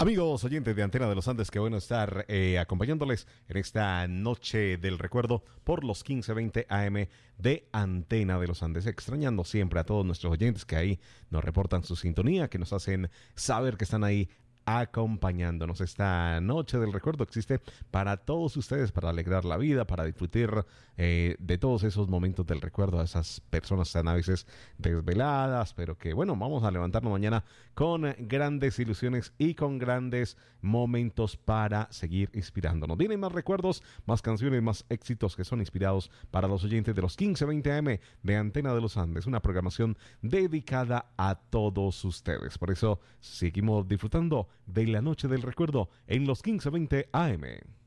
Amigos oyentes de Antena de los Andes, qué bueno estar acompañándoles en esta noche del recuerdo por los 15:20 AM de Antena de los Andes, extrañando siempre a todos nuestros oyentes que ahí nos reportan su sintonía, que nos hacen saber que están ahí acompañándonos. Esta noche del recuerdo existe para todos ustedes, para alegrar la vida, para disfrutar de todos esos momentos del recuerdo a esas personas tan a veces desveladas, pero que bueno, vamos a levantarnos mañana con grandes ilusiones y con grandes momentos para seguir inspirándonos. Vienen más recuerdos, más canciones, más éxitos que son inspirados para los oyentes de los 15:20 AM de Antena de los Andes, una programación dedicada a todos ustedes. Por eso seguimos disfrutando de la noche del recuerdo en los 15:20 AM.